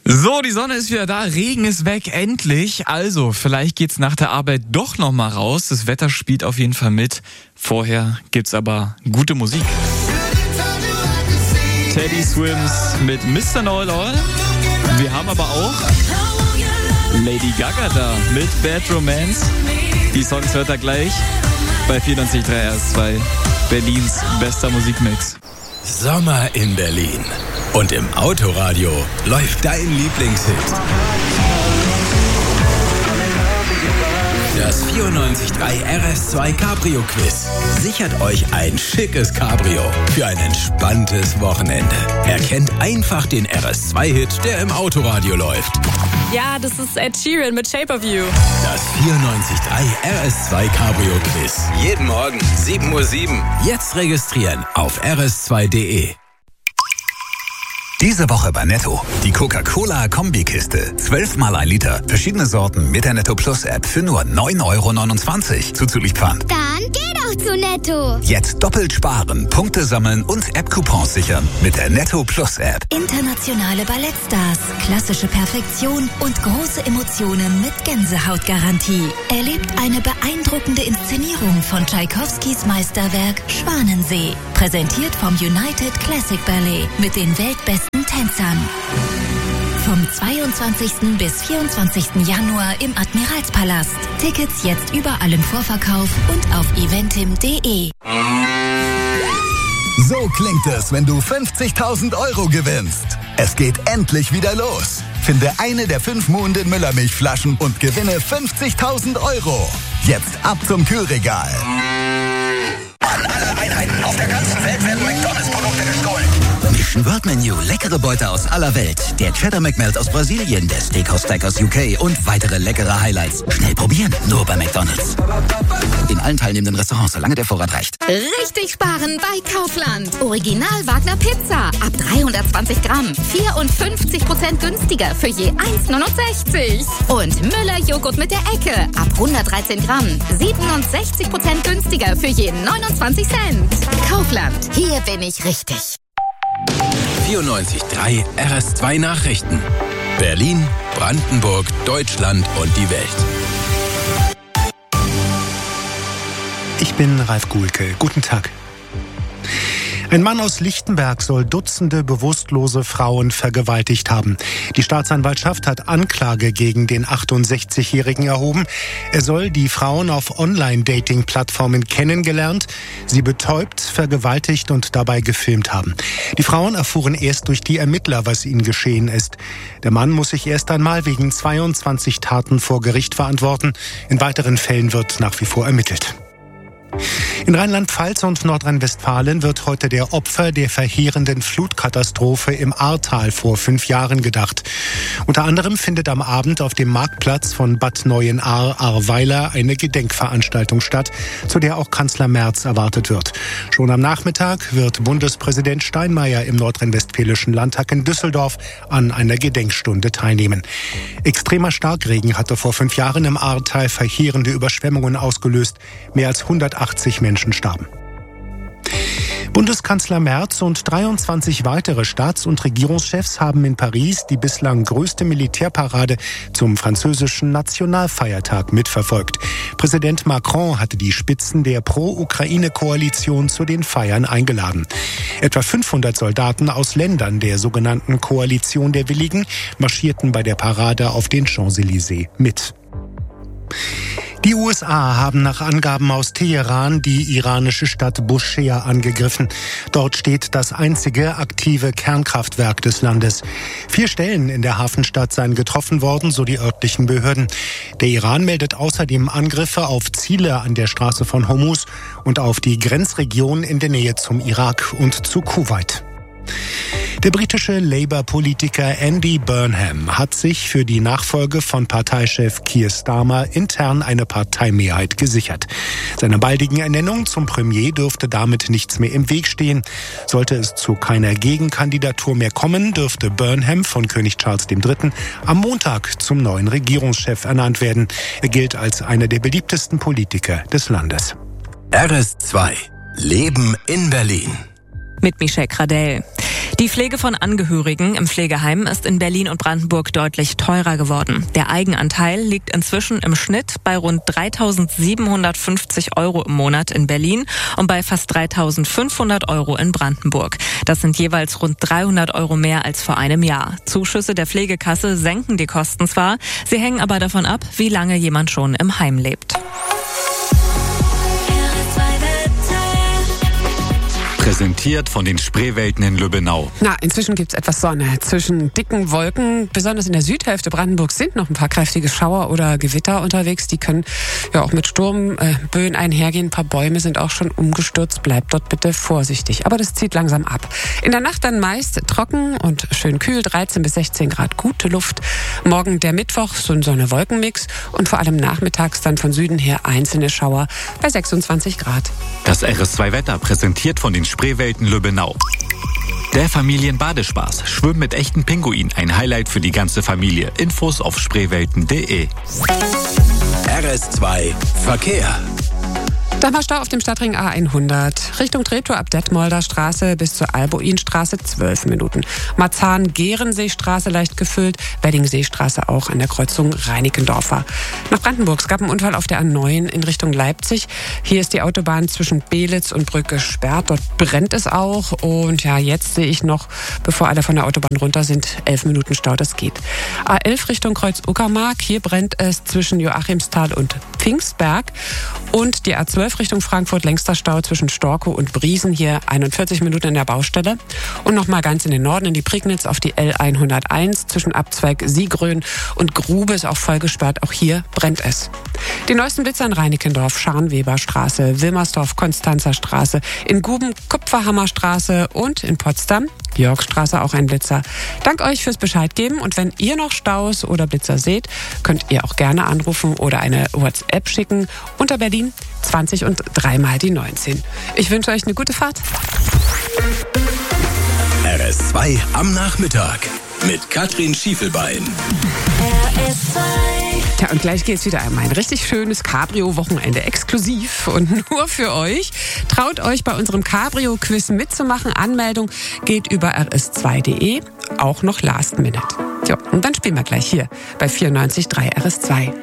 So, die Sonne ist wieder da, Regen ist weg, endlich. Also, vielleicht geht's nach der Arbeit doch noch mal raus. Das Wetter spielt auf jeden Fall mit. Vorher gibt's aber gute Musik. Teddy Swims mit Mr. Know-It-All. Wir haben aber auch Lady Gaga da mit Bad Romance. Die Songs hört ihr gleich bei 94.3 RS2, Berlins bester Musikmix. Sommer in Berlin. Und im Autoradio läuft dein Lieblingshit. Das 94.3 RS2 Cabrio Quiz sichert euch ein schickes Cabrio für ein entspanntes Wochenende. Erkennt einfach den RS2-Hit, der im Autoradio läuft. Ja, das ist Ed Sheeran mit Shape of You. Das 94.3 RS2 Cabrio Quiz. Jeden Morgen 7:07 Uhr. Jetzt registrieren auf rs2.de. Diese Woche bei Netto. Die Coca-Cola-Kombikiste. 12 mal 1 Liter. Verschiedene Sorten mit der Netto Plus App für nur 9,29 € zuzüglich Pfand. Dann geh doch zu Netto. Jetzt doppelt sparen, Punkte sammeln und App-Coupons sichern mit der Netto Plus App. Internationale Ballettstars, klassische Perfektion und große Emotionen mit Gänsehautgarantie. Erlebt eine beeindruckende Inszenierung von Tschaikowskis Meisterwerk Schwanensee. Präsentiert vom United Classic Ballet mit den weltbesten Tänzern. Vom 22. bis 24. Januar im Admiralspalast. Tickets jetzt überall im Vorverkauf und auf eventim.de. So klingt es, wenn du 50.000 € gewinnst. Es geht endlich wieder los. Finde eine der 5 Muhnden Müllermilchflaschen und gewinne 50.000 €. Jetzt ab zum Kühlregal. An alle Einheiten auf der ganzen Welt werden McDonalds-Produkte gestohlen. Mission World Menu, leckere Beute aus aller Welt. Der Cheddar McMelt aus Brasilien, der Steakhouse Stack aus UK und weitere leckere Highlights. Schnell probieren, nur bei McDonalds. In allen teilnehmenden Restaurants, solange der Vorrat reicht. Richtig sparen bei Kaufland. Original Wagner Pizza ab 320 Gramm. 54% günstiger für je 1,69. Und Müller Joghurt mit der Ecke ab 113 Gramm. 67% günstiger für je 29 Cent. Kaufland, hier bin ich richtig. 94.3 RS2 Nachrichten. Berlin, Brandenburg, Deutschland und die Welt. Ich bin Ralf Guhlke. Guten Tag. Ein Mann aus Lichtenberg soll Dutzende bewusstlose Frauen vergewaltigt haben. Die Staatsanwaltschaft hat Anklage gegen den 68-Jährigen erhoben. Er soll die Frauen auf Online-Dating-Plattformen kennengelernt, sie betäubt, vergewaltigt und dabei gefilmt haben. Die Frauen erfuhren erst durch die Ermittler, was ihnen geschehen ist. Der Mann muss sich erst einmal wegen 22 Taten vor Gericht verantworten. In weiteren Fällen wird nach wie vor ermittelt. In Rheinland-Pfalz und Nordrhein-Westfalen wird heute der Opfer der verheerenden Flutkatastrophe im Ahrtal vor 5 Jahren gedacht. Unter anderem findet am Abend auf dem Marktplatz von Bad Neuenahr-Ahrweiler eine Gedenkveranstaltung statt, zu der auch Kanzler Merz erwartet wird. Schon am Nachmittag wird Bundespräsident Steinmeier im nordrhein-westfälischen Landtag in Düsseldorf an einer Gedenkstunde teilnehmen. Extremer Starkregen hatte vor 5 Jahren im Ahrtal verheerende Überschwemmungen ausgelöst. Mehr als 180 Menschen starben. Bundeskanzler Merz und 23 weitere Staats- und Regierungschefs haben in Paris die bislang größte Militärparade zum französischen Nationalfeiertag mitverfolgt. Präsident Macron hatte die Spitzen der Pro-Ukraine-Koalition zu den Feiern eingeladen. Etwa 500 Soldaten aus Ländern der sogenannten Koalition der Willigen marschierten bei der Parade auf den Champs-Élysées mit. Die USA haben nach Angaben aus Teheran die iranische Stadt Bushehr angegriffen. Dort steht das einzige aktive Kernkraftwerk des Landes. 4 Stellen in der Hafenstadt seien getroffen worden, so die örtlichen Behörden. Der Iran meldet außerdem Angriffe auf Ziele an der Straße von Hormuz und auf die Grenzregion in der Nähe zum Irak und zu Kuwait. Der britische Labour-Politiker Andy Burnham hat sich für die Nachfolge von Parteichef Keir Starmer intern eine Parteimehrheit gesichert. Seiner baldigen Ernennung zum Premier dürfte damit nichts mehr im Weg stehen. Sollte es zu keiner Gegenkandidatur mehr kommen, dürfte Burnham von König Charles III. Am Montag zum neuen Regierungschef ernannt werden. Er gilt als einer der beliebtesten Politiker des Landes. RS2 Leben in Berlin. Mit Michelle Gradell. Die Pflege von Angehörigen im Pflegeheim ist in Berlin und Brandenburg deutlich teurer geworden. Der Eigenanteil liegt inzwischen im Schnitt bei rund 3.750 € im Monat in Berlin und bei fast 3.500 € in Brandenburg. Das sind jeweils rund 300 € mehr als vor einem Jahr. Zuschüsse der Pflegekasse senken die Kosten zwar, sie hängen aber davon ab, wie lange jemand schon im Heim lebt. Präsentiert von den Spreewelten in Lübbenau. Inzwischen gibt's etwas Sonne zwischen dicken Wolken. Besonders in der Südhälfte Brandenburgs sind noch ein paar kräftige Schauer oder Gewitter unterwegs. Die können ja auch mit Sturmböen einhergehen. Ein paar Bäume sind auch schon umgestürzt. Bleibt dort bitte vorsichtig. Aber das zieht langsam ab. In der Nacht dann meist trocken und schön kühl. 13 bis 16 Grad gute Luft. Morgen der Mittwoch so ein Sonne-Wolken-Mix. Und vor allem nachmittags dann von Süden her einzelne Schauer bei 26 Grad. Das RS2-Wetter präsentiert von den Spreewelten Lübbenau. Der Familienbadespaß. Schwimmen mit echten Pinguinen. Ein Highlight für die ganze Familie. Infos auf spreewelten.de. RS2 Verkehr. Da war Stau auf dem Stadtring A100. Richtung Treptow ab Detmolder Straße bis zur Albuinstraße 12 Minuten. Marzahn-Gerenseestraße leicht gefüllt. Weddingseestraße auch an der Kreuzung Reinickendorfer. Nach Brandenburg. Es gab einen Unfall auf der A9 in Richtung Leipzig. Hier ist die Autobahn zwischen Belitz und Brück gesperrt. Dort brennt es auch. Und ja, jetzt sehe ich noch, bevor alle von der Autobahn runter sind, 11 Minuten Stau. Das geht. A11 Richtung Kreuz-Uckermark. Hier brennt es zwischen Joachimsthal und Pfingstberg. Und die A12 Richtung Frankfurt, längster Stau zwischen Storkow und Briesen, hier 41 Minuten in der Baustelle. Und nochmal ganz in den Norden, in die Prignitz auf die L101 zwischen Abzweig Siegrön und Grube ist auch voll gesperrt. Auch hier brennt es. Die neuesten Blitzer in Reinickendorf, Scharnweberstraße, Wilmersdorf, Konstanzer Straße, in Guben, Kupferhammerstraße und in Potsdam, Georgstraße auch ein Blitzer. Dank euch fürs Bescheid geben und wenn ihr noch Staus oder Blitzer seht, könnt ihr auch gerne anrufen oder eine WhatsApp schicken unter Berlin 20 und 3 mal die 19. Ich wünsche euch eine gute Fahrt. RS2 am Nachmittag mit Katrin Schiefelbein. Ja, und gleich geht's wieder einmal ein richtig schönes Cabrio-Wochenende, exklusiv und nur für euch. Traut euch bei unserem Cabrio-Quiz mitzumachen. Anmeldung geht über rs2.de, auch noch Last Minute. Ja, und dann spielen wir gleich hier bei 94.3 RS2.